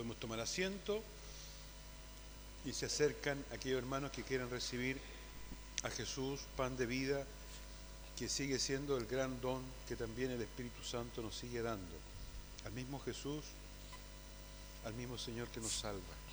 Podemos tomar asiento y se acercan aquellos hermanos que quieran recibir a Jesús, pan de vida, que sigue siendo el gran don que también el Espíritu Santo nos sigue dando. Al mismo Jesús, al mismo Señor que nos salva.